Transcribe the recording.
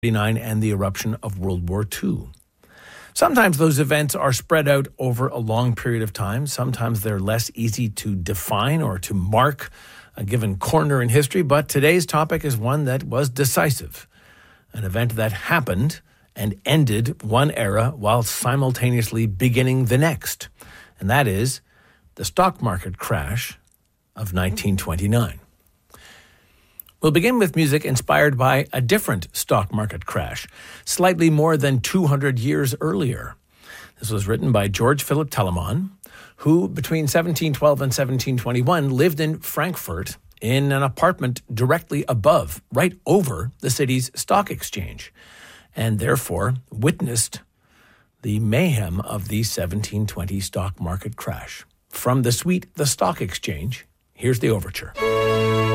and the eruption of World War II. Sometimes those events are spread out over a long period of time. Sometimes they're less easy to define or to mark a given corner in history. But today's topic is one that was decisive, an event that happened and ended one era while simultaneously beginning the next. And that is the stock market crash of 1929. We'll begin with music inspired by a different stock market crash, slightly more than 200 years earlier. This was written by George Philip Telemann, who between 1712 and 1721 lived in Frankfurt in an apartment directly above, right over the city's stock exchange, and therefore witnessed the mayhem of the 1720 stock market crash. From the suite, The Stock Exchange, here's the overture.